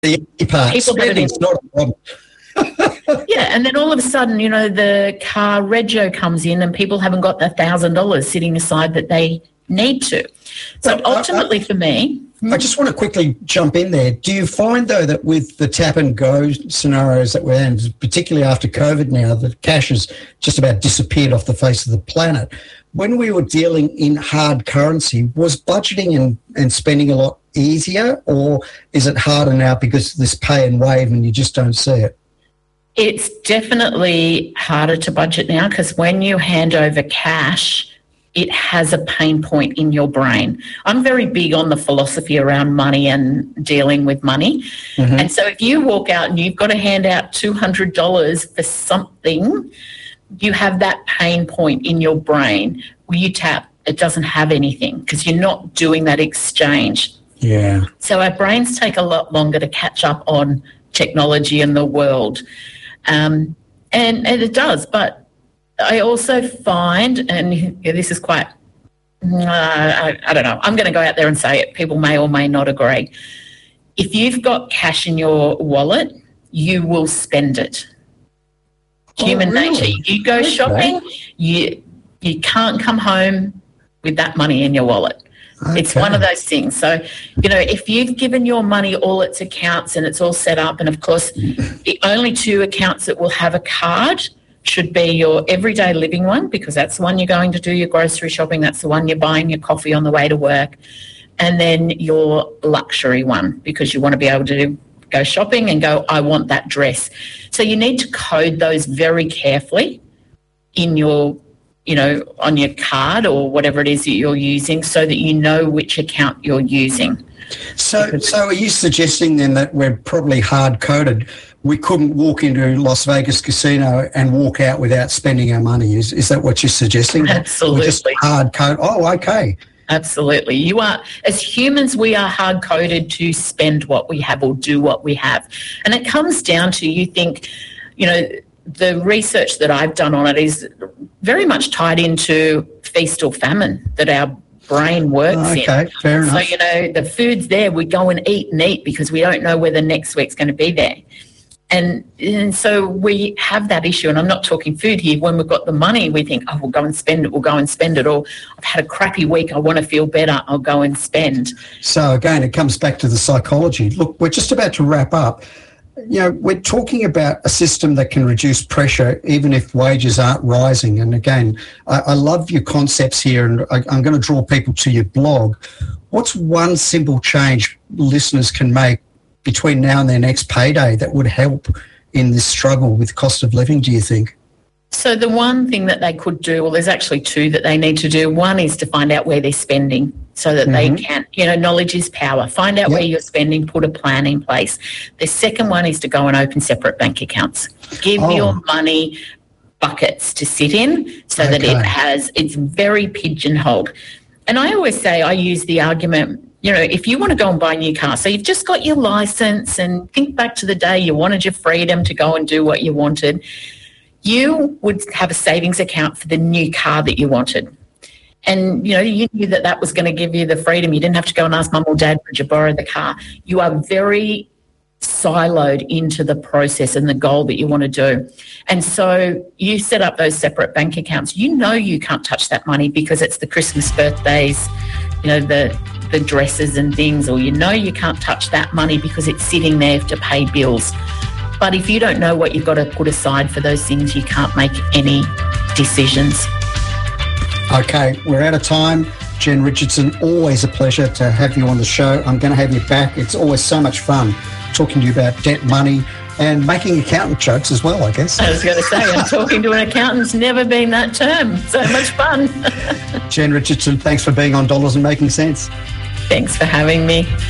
The easy part. People have it in. Spending's not a problem. Yeah, and then all of a sudden, the car rego comes in and people haven't got the $1,000 sitting aside that they need to. So But, ultimately for me... I just want to quickly jump in there. Do you find, though, that with the tap and go scenarios that we're in, particularly after COVID now, the cash has just about disappeared off the face of the planet. When we were dealing in hard currency, was budgeting and spending a lot easier, or is it harder now because of this pay and wave and you just don't see it? It's definitely harder to budget now because when you hand over cash, it has a pain point in your brain. I'm very big on the philosophy around money and dealing with money. Mm-hmm. And so if you walk out and you've got to hand out $200 for something, you have that pain point in your brain where you tap, it doesn't have anything because you're not doing that exchange. Yeah. So our brains take a lot longer to catch up on technology and the world. And it does, but I also find, and this is quite, I don't know, I'm going to go out there and say it. People may or may not agree. If you've got cash in your wallet, you will spend it. Human nature. You go shopping, you can't come home with that money in your wallet. Okay. It's one of those things. So, if you've given your money all its accounts and it's all set up, and of course, the only two accounts that will have a card should be your everyday living one, because that's the one you're going to do your grocery shopping, that's the one you're buying your coffee on the way to work, and then your luxury one, because you want to be able to go shopping and go, I want that dress. So you need to code those very carefully in your, on your card or whatever it is that you're using so that you know which account you're using. So are you suggesting then that we're probably hard-coded? We couldn't walk into Las Vegas casino and walk out without spending our money. Is that what you're suggesting? Absolutely. We're just hard-coded. Oh, okay. Absolutely. You are, as humans, we are hard-coded to spend what we have or do what we have. And it comes down to, you think, the research that I've done on it is very much tied into feast or famine that our brain works in. Okay, fair enough. So, the food's there, we go and eat because we don't know whether next week's going to be there. And so we have that issue, and I'm not talking food here. When we've got the money, we think, we'll go and spend it, or I've had a crappy week, I want to feel better, I'll go and spend. So again, it comes back to the psychology. Look, we're just about to wrap up. We're talking about a system that can reduce pressure even if wages aren't rising. And again, I love your concepts here, and I'm going to draw people to your blog. What's one simple change listeners can make between now and their next payday that would help in this struggle with cost of living, do you think? So the one thing that they could do, well, there's actually two that they need to do. One is to find out where they're spending so that they can, knowledge is power. Find out where you're spending, put a plan in place. The second one is to go and open separate bank accounts. Give your money buckets to sit in so that it's very pigeonholed. And I always say, I use the argument, if you want to go and buy a new car, so you've just got your license, and think back to the day you wanted your freedom to go and do what you wanted, you would have a savings account for the new car that you wanted. And, you knew that was going to give you the freedom. You didn't have to go and ask mum or dad, could you borrow the car? You are very siloed into the process and the goal that you want to do. And so you set up those separate bank accounts. You can't touch that money because it's the Christmas birthdays, the dresses and things, or you can't touch that money because it's sitting there to pay bills. But if you don't know what you've got to put aside for those things, you can't make any decisions. Okay, we're out of time. Jen Richardson, always a pleasure to have you on the show. I'm going to have you back. It's always so much fun talking to you about debt, money, and making accountant jokes as well, I guess. I was going to say, I'm talking to an accountant's never been that term. So much fun. Jen Richardson, thanks for being on Dollars and Making Sense. Thanks for having me.